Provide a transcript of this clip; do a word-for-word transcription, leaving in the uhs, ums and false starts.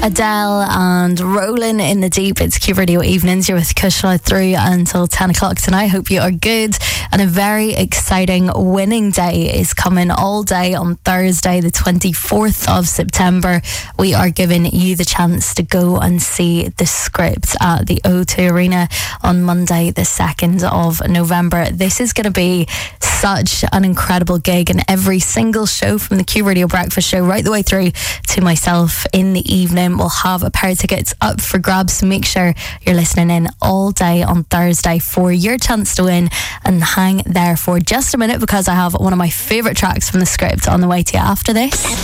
Adele and Rolling in the Deep. It's Q Radio Evenings. You're with Kushla through until ten o'clock tonight. Hope you are good. And a very exciting winning day is coming all day on Thursday, the twenty-fourth of September. We are giving you the chance to go and see The Script at the O two Arena on Monday, the second of November. This is going to be such an incredible gig, and every single show from the Q Radio Breakfast Show right the way through to myself in the evening will have a pair of tickets up for grabs. So make sure you're listening in all day on Thursday for your chance to win, and hang there for just a minute because I have one of my favourite tracks from The Script on the way to you after this.